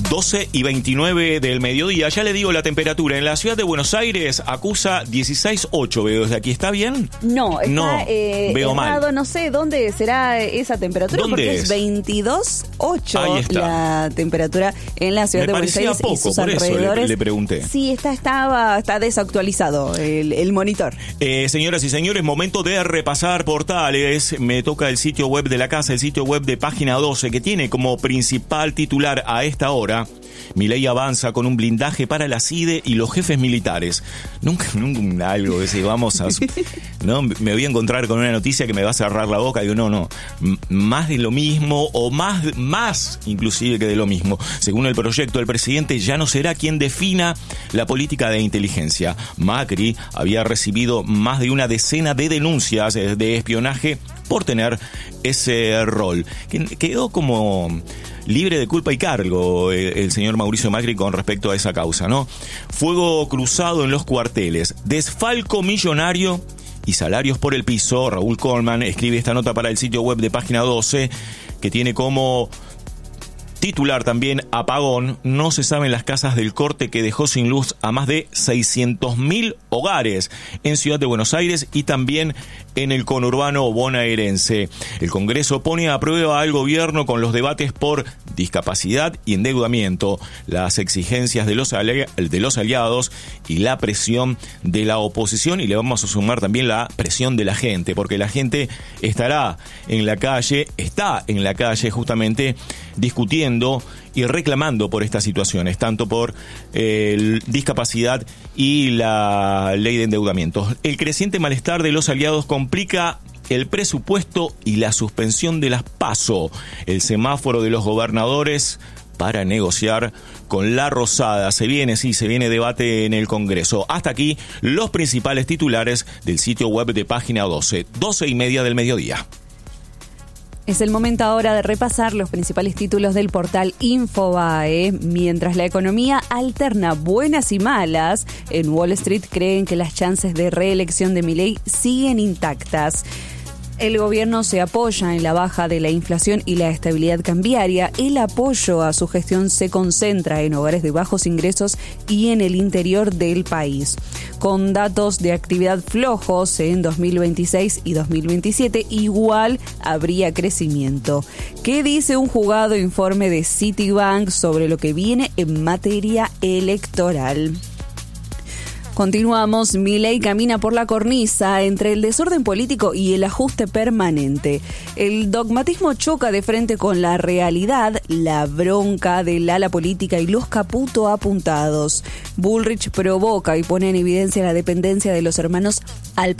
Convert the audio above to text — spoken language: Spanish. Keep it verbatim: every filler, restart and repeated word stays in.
doce y veintinueve del mediodía. Ya le digo la temperatura. En la ciudad de Buenos Aires acusa dieciséis ocho. Veo desde aquí. ¿Está bien? No, está no, eh, veo errado. mal. No sé dónde será esa temperatura. ¿Dónde porque es? es veintidós ocho Ahí está. la temperatura en la ciudad Me de Buenos parecía Aires poco, y sus por eso alrededores. le, le pregunté. Sí, está, estaba, está desactualizado el, el monitor. Eh, señoras y señores, momento de repasar portales. Me toca el sitio web de la casa, el sitio web de Página doce, que tiene como principal titular a esta hora: Milei avanza con un blindaje para la C I D E y los jefes militares. Nunca, nunca algo que si vamos a... ¿no? Me voy a encontrar con una noticia que me va a cerrar la boca. Digo, no, no, M- más de lo mismo o más, más inclusive que de lo mismo. Según el proyecto, el presidente ya no será quien defina la política de inteligencia. Macri había recibido más de una decena de denuncias de espionaje por tener ese rol. Quedó como libre de culpa y cargo el, el señor Mauricio Macri con respecto a esa causa, ¿no? Fuego cruzado en los cuarteles, desfalco millonario y salarios por el piso. Raúl Colman escribe esta nota para el sitio web de Página doce, que tiene como titular también: apagón, no se saben las casas del corte que dejó sin luz a más de seiscientos mil hogares en Ciudad de Buenos Aires y también en el conurbano bonaerense. El Congreso pone a prueba al gobierno con los debates por discapacidad y endeudamiento, las exigencias de los, ali- de los aliados y la presión de la oposición, y le vamos a sumar también la presión de la gente, porque la gente estará en la calle, está en la calle justamente discutiendo y reclamando por estas situaciones, tanto por eh, discapacidad y la ley de endeudamiento. El creciente malestar de los aliados complica el presupuesto y la suspensión de las PASO, el semáforo de los gobernadores para negociar con la Rosada. Se viene, sí, se viene debate en el Congreso. Hasta aquí los principales titulares del sitio web de Página doce, doce y media del mediodía. Es el momento ahora de repasar los principales títulos del portal Infobae. Mientras la economía alterna buenas y malas, en Wall Street creen que las chances de reelección de Milei siguen intactas. El gobierno se apoya en la baja de la inflación y la estabilidad cambiaria. El apoyo a su gestión se concentra en hogares de bajos ingresos y en el interior del país. Con datos de actividad flojos en dos mil veintiséis y dos mil veintisiete, igual habría crecimiento. ¿Qué dice un jugado informe de Citibank sobre lo que viene en materia electoral? Continuamos. Milei camina por la cornisa entre el desorden político y el ajuste permanente. El dogmatismo choca de frente con la realidad, la bronca del ala política y los Caputo apuntados. Bullrich provoca y pone en evidencia la dependencia de los hermanos